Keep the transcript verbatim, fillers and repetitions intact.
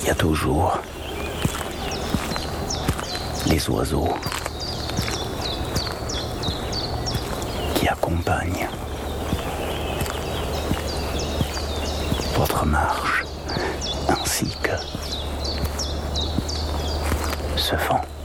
il y a toujours les oiseaux qui accompagnent votre marche, ainsi que ce vent.